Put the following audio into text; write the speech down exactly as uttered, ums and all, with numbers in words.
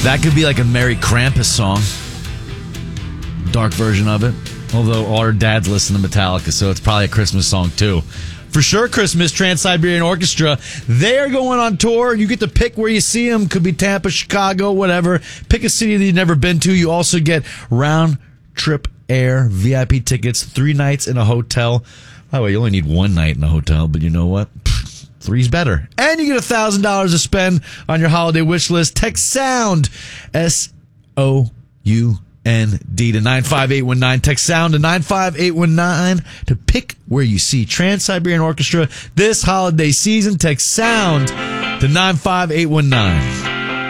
That could be like a Merry Krampus song. Dark version of it. Although all our dads listen to Metallica, so it's probably a Christmas song too. For sure, Christmas, Trans-Siberian Orchestra. They are going on tour. You get to pick where you see them. Could be Tampa, Chicago, whatever. Pick a city that you've never been to. You also get round-trip air V I P tickets, three nights in a hotel. By the way, you only need one night in a hotel, but you know what? Three's better. And you get one thousand dollars to spend on your holiday wish list. Text SOUND, S O U N D to nine five eight one nine. Text SOUND to nine five eight one nine to pick where you see Trans-Siberian Orchestra this holiday season. Text SOUND to nine five eight one nine.